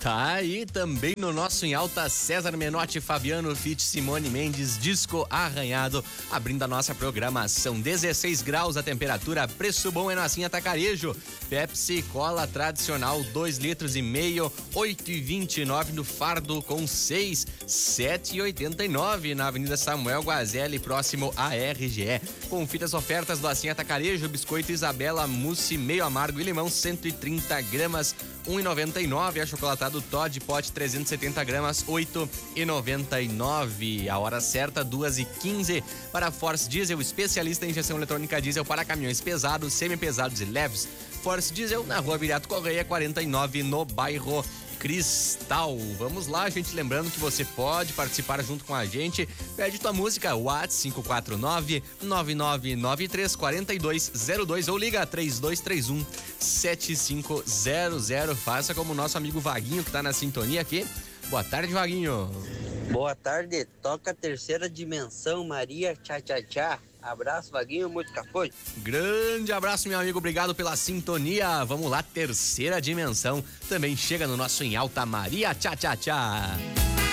Tá aí também no nosso Em Alta, César Menotti, Fabiano Fit, Simone Mendes, Disco Arranhado, abrindo a nossa programação. 16 graus a temperatura, preço bom é no Assim Atacarejo. Pepsi Cola tradicional 2,5 litros, 8,29 no fardo com 6, 7,89 na Avenida Samuel Guazelli, próximo à RGE. Confira as ofertas do Assim Atacarejo: biscoito Isabela mousse meio amargo e limão 130 gramas, 1,99. Achocolatado Toddy pote 370 gramas, 8,99. A hora certa 2h15 para Force Diesel, especialista em injeção eletrônica diesel para caminhões pesados, semi-pesados e leves. Force Diesel na Rua Viriato Correia 49, no bairro Cristal. Vamos lá, gente, lembrando que você pode participar junto com a gente. Pede tua música, WhatsApp 549-9993-4202 ou liga 3231-7500. Faça como o nosso amigo Vaguinho, que tá na sintonia aqui. Boa tarde, Vaguinho. Boa tarde, toca a Terceira Dimensão, Maria Tchá Tchá Tchá. Abraço, Vaguinho, muito capote. Grande abraço, meu amigo, obrigado pela sintonia. Vamos lá, Terceira Dimensão também chega no nosso Em Alta, Maria Tchá Tchá Tchá.